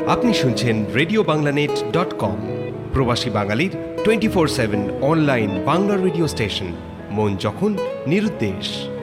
আপনি শুনছেন রেডিওবাংলানেট.com, প্রবাসী বাঙালির 24/7 অনলাইন বাংলা রেডিও স্টেশন, মন যখন নিরুদ্দেশ।